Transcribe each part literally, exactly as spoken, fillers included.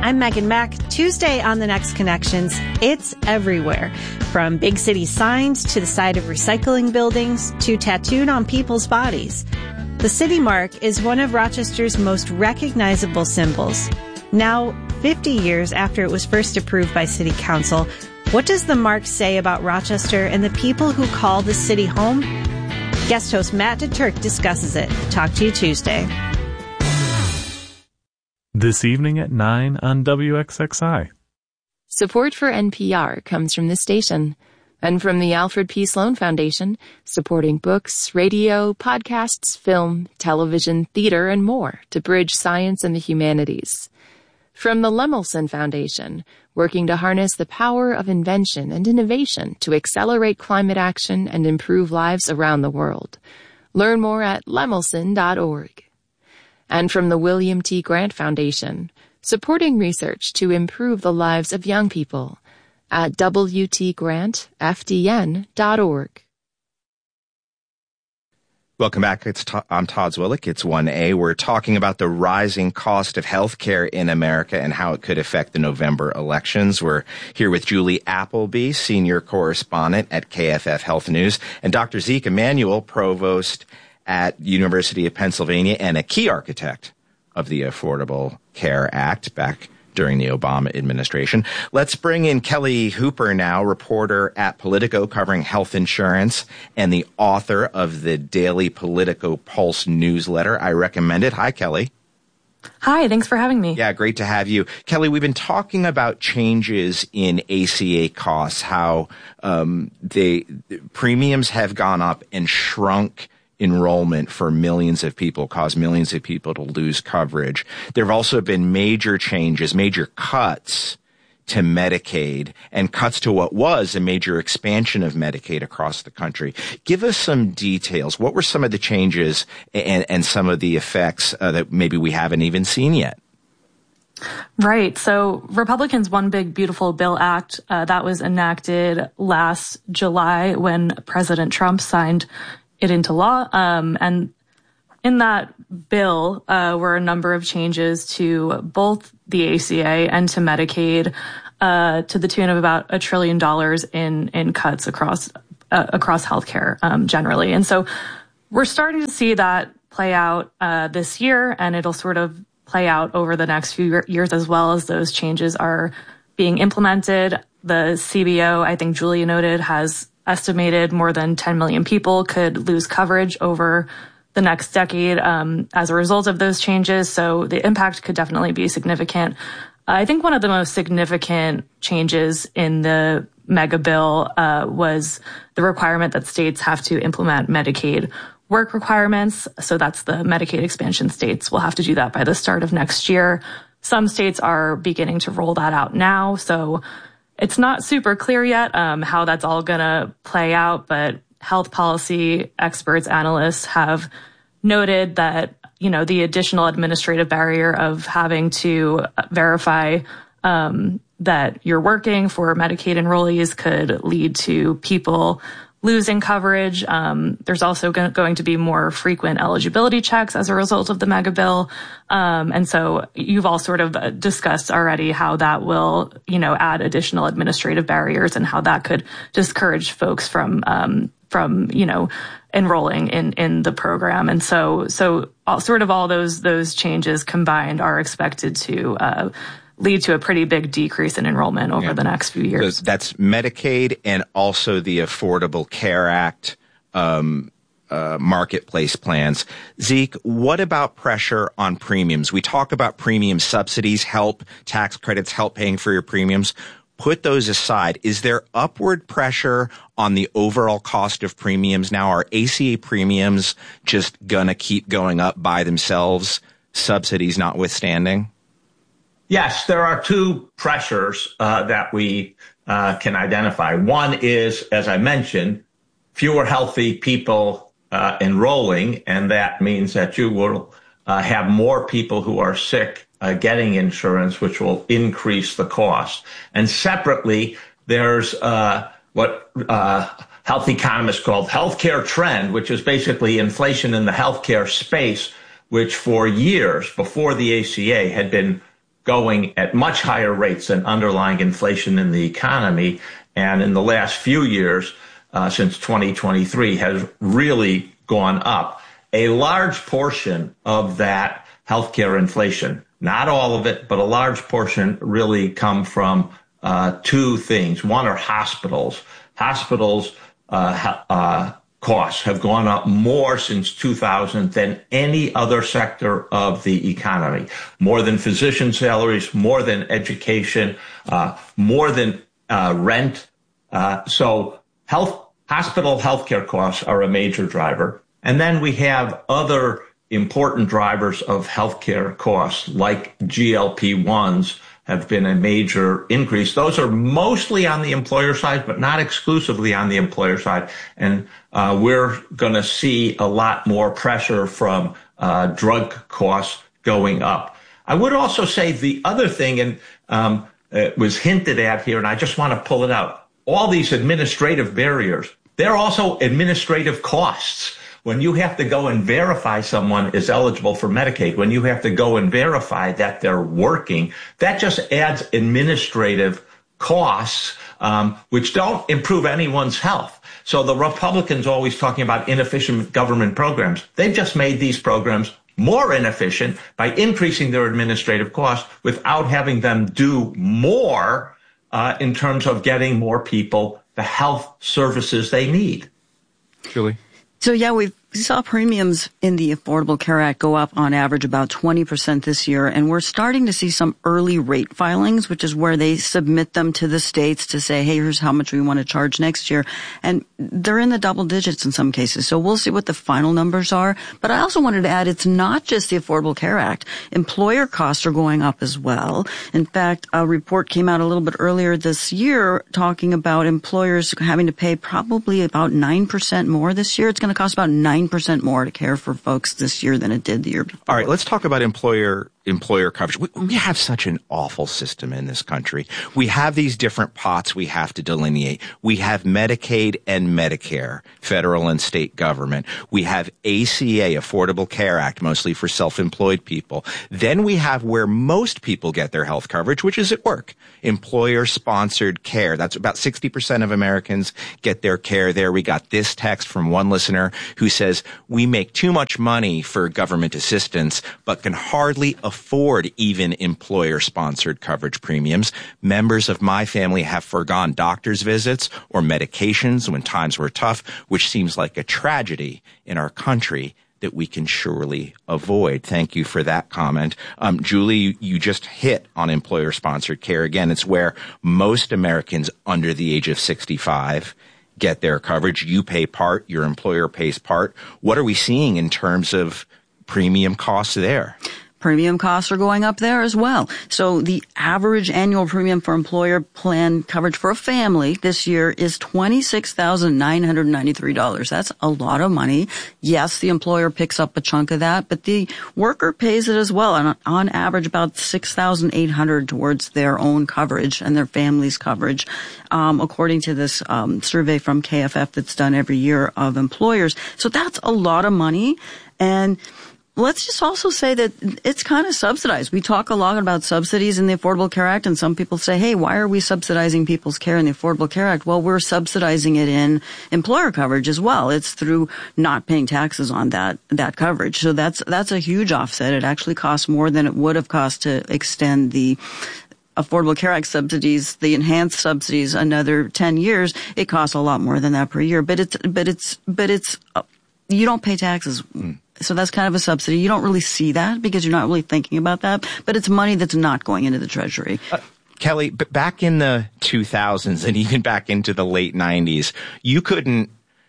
I'm Megan Mack. Tuesday on The Next Connections, it's everywhere. From big city signs to the side of recycling buildings to tattooed on people's bodies. The City Mark is one of Rochester's most recognizable symbols. Now, fifty years after it was first approved by City Council, what does the mark say about Rochester and the people who call the city home? Guest host Matt DeTurk discusses it. Talk to you Tuesday. This evening at nine on W X X I. Support for N P R comes from this station and from the Alfred P. Sloan Foundation, supporting books, radio, podcasts, film, television, theater, and more to bridge science and the humanities. From the Lemelson Foundation, working to harness the power of invention and innovation to accelerate climate action and improve lives around the world. Learn more at lemelson dot org. And from the William T. Grant Foundation, supporting research to improve the lives of young people at w t grant f d n dot org. Welcome back. It's to- I'm Todd Zwillich. It's one A. We're talking about the rising cost of healthcare in America and how it could affect the November elections. We're here with Julie Appleby, senior correspondent at K F F Health News, and Doctor Zeke Emanuel, provost at University of Pennsylvania and a key architect of the Affordable Care Act back during the Obama administration. Let's bring in Kelly Hooper now, reporter at Politico covering health insurance and the author of the daily Politico Pulse newsletter. I recommend it. Hi, Kelly. Hi, thanks for having me. Yeah, great to have you. Kelly, we've been talking about changes in A C A costs, how um, they premiums have gone up and shrunk enrollment for millions of people, caused millions of people to lose coverage. There have also been major changes, major cuts to Medicaid and cuts to what was a major expansion of Medicaid across the country. Give us some details. What were some of the changes and, and some of the effects uh, that maybe we haven't even seen yet? Right. So Republicans' One Big Beautiful Bill Act, uh, that was enacted last July when President Trump signed it into law. Um, and in that bill uh, were a number of changes to both the A C A and to Medicaid uh, to the tune of about a trillion dollars in in cuts across uh, across healthcare um, generally. And so we're starting to see that play out uh, this year, and it'll sort of play out over the next few years as well as those changes are being implemented. The C B O, I think Julia noted, has estimated more than ten million people could lose coverage over the next decade um, as a result of those changes. So the impact could definitely be significant. I think one of the most significant changes in the mega bill uh, was the requirement that states have to implement Medicaid work requirements. So that's the Medicaid expansion states will have to do that by the start of next year. Some states are beginning to roll that out now. So it's not super clear yet um, how that's all going to play out, but health policy experts, analysts have noted that, you know, the additional administrative barrier of having to verify um, that you're working for Medicaid enrollees could lead to people losing coverage. Um, there's also go- going to be more frequent eligibility checks as a result of the mega bill. Um, and so you've all sort of discussed already how that will, you know, add additional administrative barriers and how that could discourage folks from, um, from, you know, enrolling in, in the program. And so, so all, sort of all those, those changes combined are expected to, uh, lead to a pretty big decrease in enrollment over yeah. the next few years. So that's Medicaid and also the Affordable Care Act um, uh, marketplace plans. Zeke, what about pressure on premiums? We talk about premium subsidies, help, tax credits, help paying for your premiums. Put those aside. Is there upward pressure on the overall cost of premiums now? Are A C A premiums just going to keep going up by themselves, subsidies notwithstanding? Yes, there are two pressures uh, that we uh, can identify. One is, as I mentioned, fewer healthy people uh, enrolling, and that means that you will uh, have more people who are sick uh, getting insurance, which will increase the cost. And separately, there's uh, what uh, health economists call healthcare trend, which is basically inflation in the healthcare space, which for years before the A C A had been going at much higher rates than underlying inflation in the economy. And in the last few years, uh, since twenty twenty-three, has really gone up. A large portion of that healthcare inflation, not all of it, but a large portion really come from uh, two things. One are hospitals. Hospitals uh, uh, costs have gone up more since two thousand than any other sector of the economy. More than physician salaries, more than education, uh, more than uh, rent. Uh, so health, hospital healthcare costs are a major driver. And then we have other important drivers of healthcare costs, like G L P ones have been a major increase. Those are mostly on the employer side, but not exclusively on the employer side. And uh, we're going to see a lot more pressure from uh, drug costs going up. I would also say the other thing, and um, it was hinted at here, and I just want to pull it out. All these administrative barriers, they're also administrative costs. When you have to go and verify someone is eligible for Medicaid, when you have to go and verify that they're working, that just adds administrative costs, um, which don't improve anyone's health. So the Republicans always talking about inefficient government programs. They've just made these programs more inefficient by increasing their administrative costs without having them do more uh, in terms of getting more people the health services they need. Julie? So, yeah, we saw premiums in the Affordable Care Act go up on average about twenty percent this year, and we're starting to see some early rate filings, which is where they submit them to the states to say, hey, here's how much we want to charge next year. And they're in the double digits in some cases. So we'll see what the final numbers are. But I also wanted to add, it's not just the Affordable Care Act. Employer costs are going up as well. In fact, a report came out a little bit earlier this year talking about employers having to pay probably about nine percent more this year. It's going to cost about nine percent more to care for folks this year than it did the year before. All right, let's talk about employer employer coverage. We, we have such an awful system in this country. We have these different pots we have to delineate. We have Medicaid and Medicare, federal and state government. We have A C A, Affordable Care Act, mostly for self-employed people. Then we have where most people get their health coverage, which is at work. Employer-sponsored care. That's about sixty percent of Americans get their care there. We got this text from one listener who says, we make too much money for government assistance, but can hardly afford even employer-sponsored coverage premiums. Members of my family have foregone doctor's visits or medications when times were tough, which seems like a tragedy in our country that we can surely avoid. Thank you for that comment. Um, Julie, you just hit on employer-sponsored care. Again, it's where most Americans under the age of sixty-five get their coverage. You pay part, your employer pays part. What are we seeing in terms of premium costs there? Premium costs are going up there as well. So the average annual premium for employer plan coverage for a family this year is twenty-six thousand nine hundred ninety-three dollars. That's a lot of money. Yes, the employer picks up a chunk of that, but the worker pays it as well. And on average, about six thousand eight hundred dollars towards their own coverage and their family's coverage, um, according to this um, survey from K F F that's done every year of employers. So that's a lot of money. And let's just also say that it's kind of subsidized. We talk a lot about subsidies in the Affordable Care Act, and some people say, hey, why are we subsidizing people's care in the Affordable Care Act? Well, we're subsidizing it in employer coverage as well. It's through not paying taxes on that, that coverage. So that's, that's a huge offset. It actually costs more than it would have cost to extend the Affordable Care Act subsidies, the enhanced subsidies, another ten years. It costs a lot more than that per year, but it's, but it's, but it's, uh, you don't pay taxes. Mm. So that's kind of a subsidy. You don't really see that because you're not really thinking about that, but it's money that's not going into the Treasury. Uh, Kelly, b- back in the two thousands and even back into the late nineties, you couldn't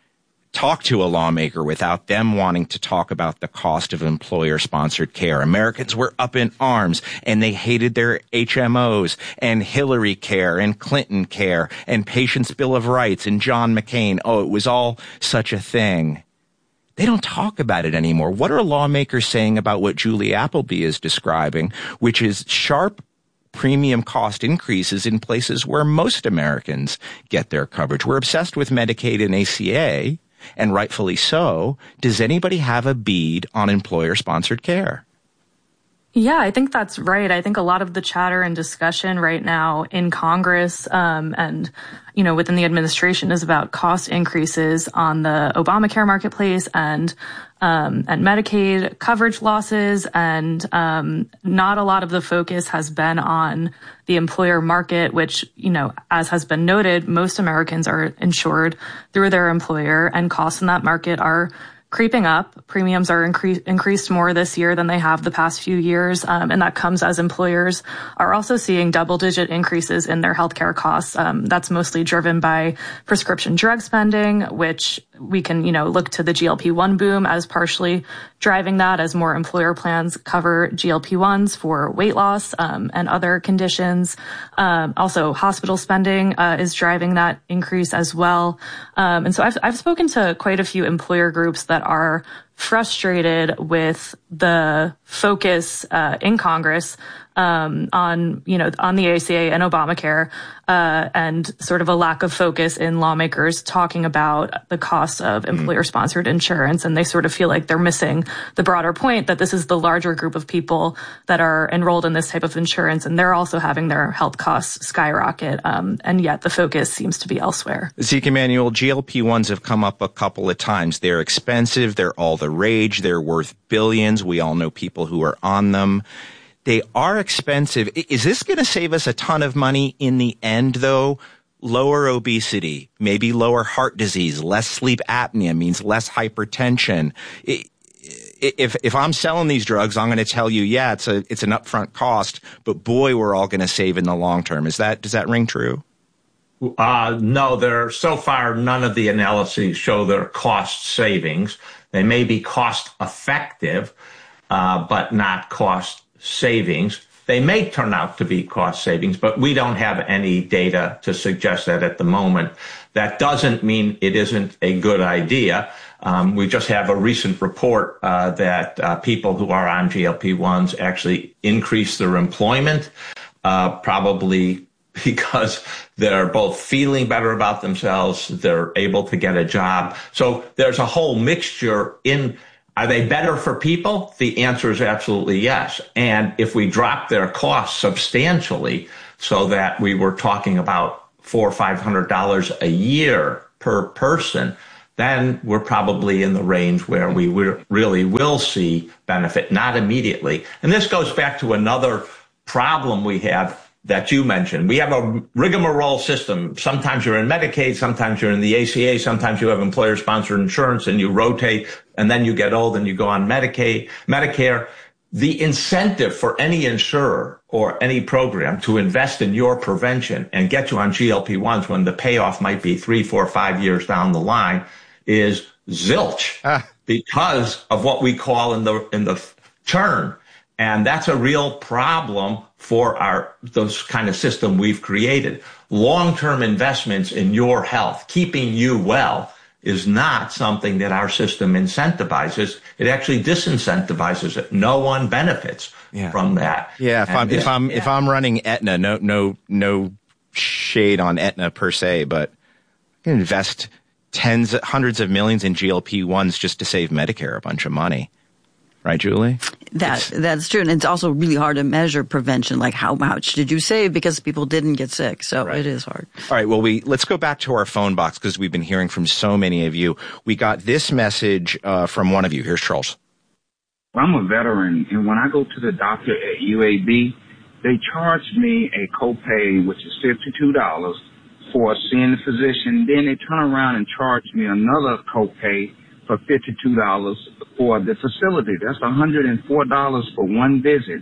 talk to a lawmaker without them wanting to talk about the cost of employer-sponsored care. Americans were up in arms, and they hated their H M Os and Hillary Care and Clinton Care and Patients' Bill of Rights and John McCain. Oh, it was all such a thing. They don't talk about it anymore. What are lawmakers saying about what Julie Appleby is describing, which is sharp premium cost increases in places where most Americans get their coverage? We're obsessed with Medicaid and A C A, and rightfully so. Does anybody have a bead on employer-sponsored care? Yeah, I think that's right. I think a lot of the chatter and discussion right now in Congress um, and, you know, within the administration is about cost increases on the Obamacare marketplace and um, and Medicaid coverage losses. And um, not a lot of the focus has been on the employer market, which, you know, as has been noted, most Americans are insured through their employer, and costs in that market are creeping up. Premiums are incre- increased more this year than they have the past few years. Um, and that comes as employers are also seeing double digit increases in their healthcare costs. Um, that's mostly driven by prescription drug spending, which we can, you know, look to the G L P one boom as partially driving that, as more employer plans cover G L P ones for weight loss um, and other conditions. Um, also, hospital spending uh, is driving that increase as well. Um, and so I've, I've spoken to quite a few employer groups that are frustrated with the focus uh, in Congress um, on, you know, on the A C A and Obamacare, uh, and sort of a lack of focus in lawmakers talking about the cost of employer-sponsored insurance. And they sort of feel like they're missing the broader point that this is the larger group of people that are enrolled in this type of insurance, and they're also having their health costs skyrocket. Um, and yet the focus seems to be elsewhere. Zeke Emanuel, G L P ones have come up a couple of times. They're expensive. They're all the rage. They're worth billions. We all know people who are on them. They are expensive. Is this going to save us a ton of money in the end, though? Lower obesity, maybe lower heart disease, less sleep apnea means less hypertension. If if I'm selling these drugs, I'm going to tell you, yeah, it's a it's an upfront cost, but boy, we're all going to save in the long term. Is that does that ring true? Uh, no, there so far none of the analyses show their cost savings. They may be cost effective, uh, but not cost savings. They may turn out to be cost savings, but we don't have any data to suggest that at the moment. That doesn't mean it isn't a good idea. Um, we just have a recent report uh, that uh, people who are on G L P ones actually increase their employment, uh, probably because they're both feeling better about themselves, they're able to get a job. So there's a whole mixture in. Are they better for people? The answer is absolutely yes. And if we drop their costs substantially so that we were talking about four or five hundred dollars a year per person, then we're probably in the range where we really will see benefit, not immediately. And this goes back to another problem we have that you mentioned. We have a rigmarole system. Sometimes you're in Medicaid, sometimes you're in the A C A, sometimes you have employer-sponsored insurance and you rotate, and then you get old and you go on Medicaid, Medicare. The incentive for any insurer or any program to invest in your prevention and get you on G L P ones when the payoff might be three, four, five years down the line is zilch ah. because of what we call in the in the churn. And that's a real problem for our those kind of system we've created. Long-term investments in your health, keeping you well, is not something that our system incentivizes. It actually disincentivizes it. No one benefits yeah. from that. Yeah, if and I'm this, if I'm yeah. if I'm running Aetna, no no no shade on Aetna per se, but I can invest tens, hundreds of millions in G L P ones just to save Medicare a bunch of money. Right, Julie? That that's true, and it's also really hard to measure prevention. Like, how much did you save because people didn't get sick? So right. It is hard. All right. Well, we let's go back to our phone box because we've been hearing from so many of you. We got this message uh, from one of you. Here's Charles. Well, I'm a veteran, and when I go to the doctor at U A B, they charge me a copay, which is fifty-two dollars for seeing the physician. Then they turn around and charge me another copay for fifty-two dollars for the facility. That's one hundred four dollars for one visit.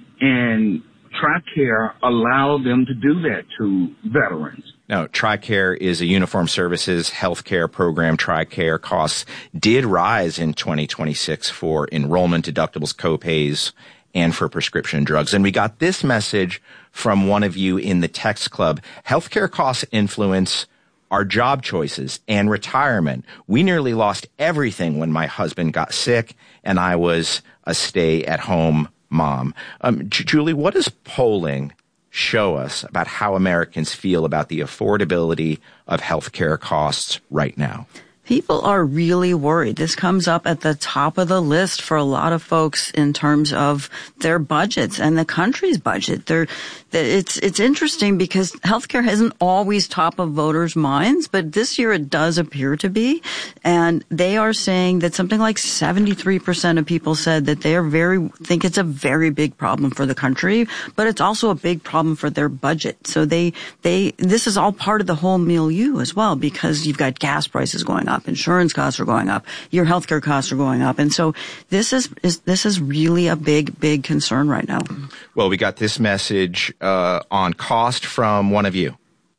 And TRICARE allowed them to do that to veterans. Now, TRICARE is a uniform services healthcare program. TRICARE costs did rise in twenty twenty-six for enrollment deductibles, copays, and for prescription drugs. And we got this message from one of you in the text club. Healthcare costs influence our job choices and retirement. We nearly lost everything when my husband got sick and I was a stay-at-home mom. Um, J- Julie, what does polling show us about how Americans feel about the affordability of healthcare costs right now? People are really worried. This comes up at the top of the list for a lot of folks in terms of their budgets and the country's budget. They're, it's, it's interesting because healthcare isn't always top of voters' minds, but this year it does appear to be. And they are saying that something like seventy-three percent of people said that they are very, think it's a very big problem for the country, but it's also a big problem for their budget. So they, they, this is all part of the whole milieu as well, because you've got gas prices going up. Insurance costs are going up. Your healthcare costs are going up. And so this is, is this is really a big, big concern right now. Well, we got this message uh, on cost from one of you.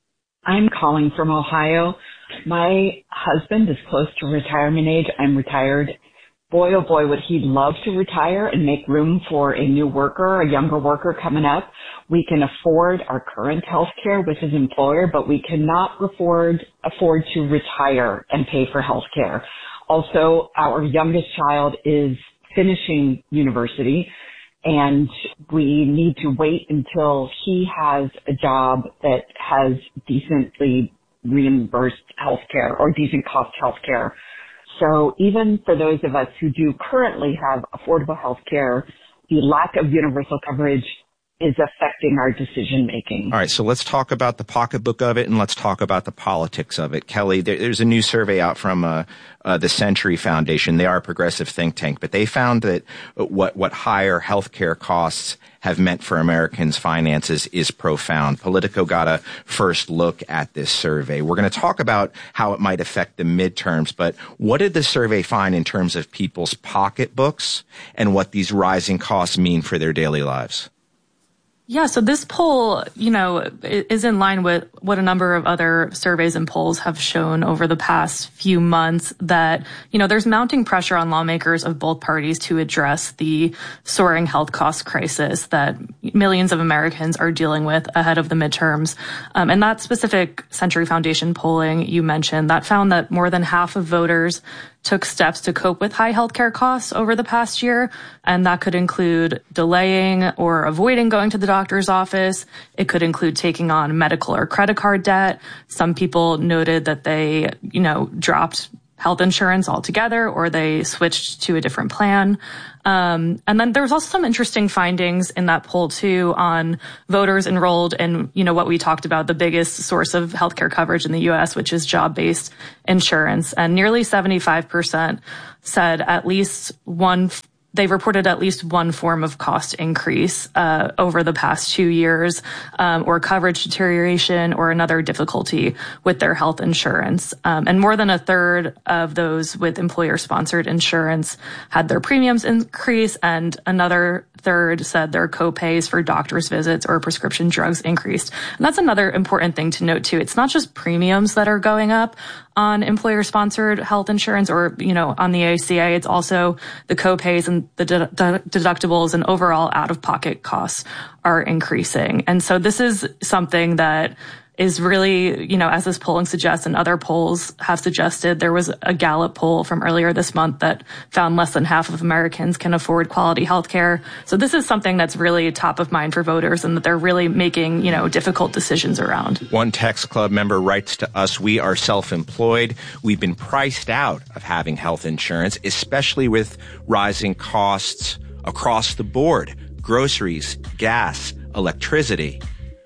I'm calling from Ohio. My husband is close to retirement age. I'm retired. Boy, oh boy, would he love to retire and make room for a new worker, a younger worker coming up. We can afford our current health care with his employer, but we cannot afford, afford to retire and pay for health care. Also, our youngest child is finishing university, and we need to wait until he has a job that has decently reimbursed health care or decent cost health care. So even for those of us who do currently have affordable health care, the lack of universal coverage is affecting our decision making. All right, so let's talk about the pocketbook of it, and let's talk about the politics of it. Kelly, there, there's a new survey out from uh, uh, the Century Foundation. They are a progressive think tank, but they found that what what higher healthcare costs have meant for Americans' finances is profound. Politico got a first look at this survey. We're going to talk about how it might affect the midterms, but what did the survey find in terms of people's pocketbooks and what these rising costs mean for their daily lives? Yeah, so this poll, you know, is in line with what a number of other surveys and polls have shown over the past few months, that, you know, there's mounting pressure on lawmakers of both parties to address the soaring health cost crisis that millions of Americans are dealing with ahead of the midterms. Um, and that specific Century Foundation polling you mentioned, that found that more than half of voters took steps to cope with high healthcare costs over the past year. And that could include delaying or avoiding going to the doctor's office. It could include taking on medical or credit card debt. Some people noted that they, you know, dropped health insurance altogether, or they switched to a different plan. Um, and then there was also some interesting findings in that poll too on voters enrolled in, you know, what we talked about, the biggest source of healthcare coverage in the U S, which is job-based insurance. And nearly seventy-five percent said at least one They've reported at least one form of cost increase uh, over the past two years, um, or coverage deterioration, or another difficulty with their health insurance. Um, and more than a third of those with employer-sponsored insurance had their premiums increase, and another third said their co-pays for doctor's visits or prescription drugs increased. And that's another important thing to note too. It's not just premiums that are going up on employer-sponsored health insurance or, you know, on the A C A. It's also the co-pays and the de- de- deductibles and overall out-of-pocket costs are increasing. And so this is something that is really, you know, as this polling suggests and other polls have suggested. There was a Gallup poll from earlier this month that found less than half of Americans can afford quality health care. So this is something that's really top of mind for voters, and that they're really making, you know, difficult decisions around. One Text Club member writes to us, "We are self-employed. We've been priced out of having health insurance, especially with rising costs across the board. Groceries, gas, electricity.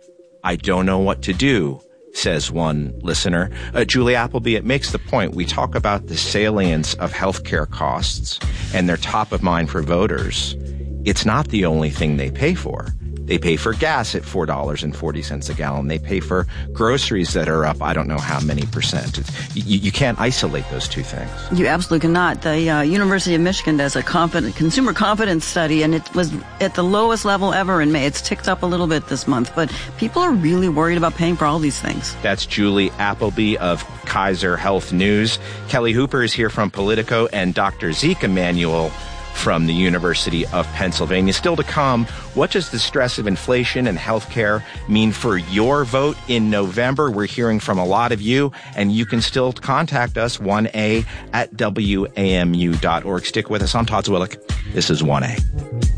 I don't know what to do," says one listener. Uh, Julie Appleby, it makes the point. We talk about the salience of healthcare costs, and they're top of mind for voters. It's not the only thing they pay for. They pay for gas at four dollars and forty cents a gallon. They pay for groceries that are up I don't know how many percent. You, you can't isolate those two things. You absolutely cannot. The uh, University of Michigan does a confident, consumer confidence study, and it was at the lowest level ever in May. It's ticked up a little bit this month, but people are really worried about paying for all these things. That's Julie Appleby of Kaiser Health News. Kelly Hooper is here from Politico, and Doctor Zeke Emanuel from the University of Pennsylvania. Still to come, what does the stress of inflation and healthcare mean for your vote in November? We're hearing from a lot of you, and you can still contact us, one A at W A M U dot org. Stick with us. I'm Todd Zwillich. This is one A.